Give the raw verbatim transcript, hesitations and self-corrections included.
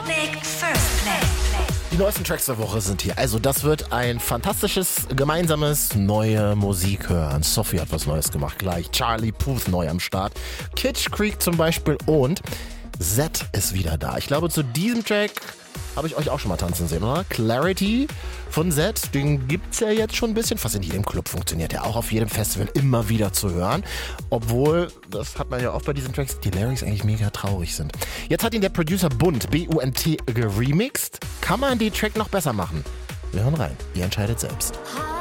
Topic First Play. Die neuesten Tracks der Woche sind hier. Also das wird ein fantastisches, gemeinsames neue Musik hören. Sophie hat was Neues gemacht gleich. Charlie Puth neu am Start. Kitsch Creek zum Beispiel und Z ist wieder da. Ich glaube, zu diesem Track habe ich euch auch schon mal tanzen sehen, oder? Clarity von Z, den gibt's ja jetzt schon ein bisschen. Fast in jedem Club funktioniert er, auch auf jedem Festival immer wieder zu hören. Obwohl, das hat man ja auch bei diesen Tracks, die Lyrics eigentlich mega traurig sind. Jetzt hat ihn der Producer Bunt, B U N T, geremixed. Kann man den Track noch besser machen? Wir hören rein, ihr entscheidet selbst.